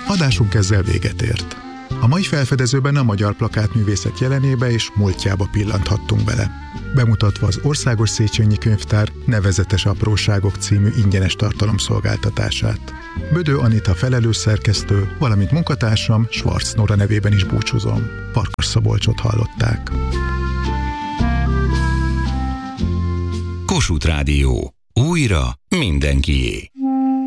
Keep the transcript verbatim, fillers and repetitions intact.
Adásunk ezzel véget ért. A mai felfedezőben a magyar plakátművészet jelenébe és múltjába pillanthattunk bele, bemutatva az Országos Széchenyi Könyvtár Nevezetes apróságok című ingyenes tartalomszolgáltatását. Bödő Anita felelős szerkesztő, valamint munkatársam Schwarz Nóra nevében is búcsúzom. Farkas Szabolcsot hallották. Kossuth Rádió. Újra mindenkié.